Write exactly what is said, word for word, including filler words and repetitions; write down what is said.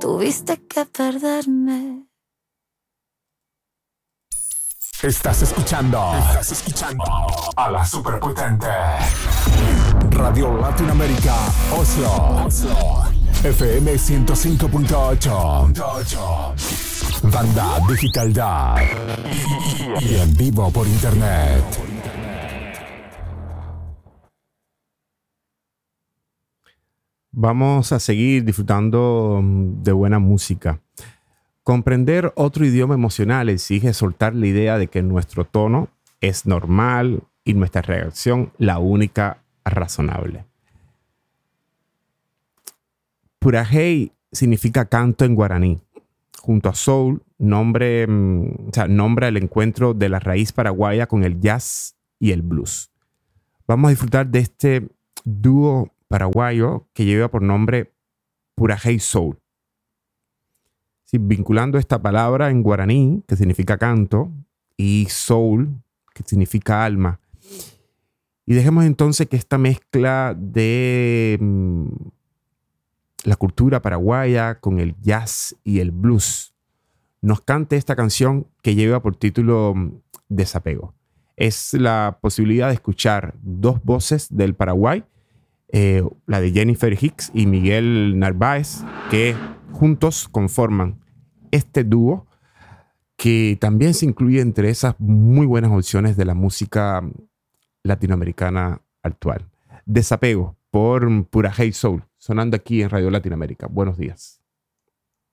tuviste que perderme. Estás escuchando, estás escuchando a la superpotente Radio Latinoamérica Oslo, Oslo. F M ciento cinco punto ocho. Banda Digital Da. Y en vivo por internet. Vamos a seguir disfrutando de buena música. Comprender otro idioma emocional exige soltar la idea de que nuestro tono es normal y nuestra reacción la única razonable. Purahei significa canto en guaraní. Junto a soul, nombre, o sea, nombra el encuentro de la raíz paraguaya con el jazz y el blues. Vamos a disfrutar de este dúo paraguayo que lleva por nombre Purahei Soul. Sí, vinculando esta palabra en guaraní, que significa canto, y soul, que significa alma. Y dejemos entonces que esta mezcla de mmm, la cultura paraguaya con el jazz y el blues nos cante esta canción que lleva por título Desapego. Es la posibilidad de escuchar dos voces del Paraguay, eh, la de Jennifer Hicks y Miguel Narváez, que juntos conforman este dúo que también se incluye entre esas muy buenas opciones de la música latinoamericana actual. Desapego por Purahei Soul, sonando aquí en Radio Latinoamérica. Buenos días.